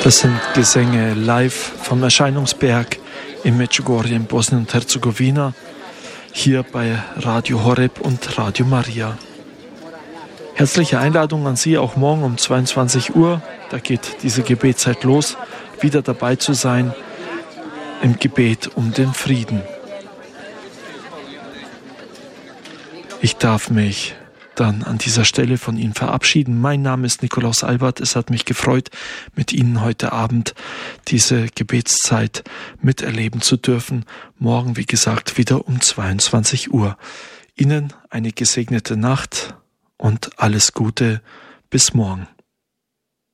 Das sind Gesänge live vom Erscheinungsberg in Medjugorje in Bosnien und Herzegowina, hier bei Radio Horeb und Radio Maria. Herzliche Einladung an Sie, auch morgen um 22 Uhr, da geht diese Gebetszeit los, wieder dabei zu sein im Gebet um den Frieden. Ich darf mich dann an dieser Stelle von Ihnen verabschieden. Mein Name ist Nikolaus Albert. Es hat mich gefreut, mit Ihnen heute Abend diese Gebetszeit miterleben zu dürfen. Morgen, wie gesagt, wieder um 22 Uhr. Ihnen eine gesegnete Nacht und alles Gute. Bis morgen.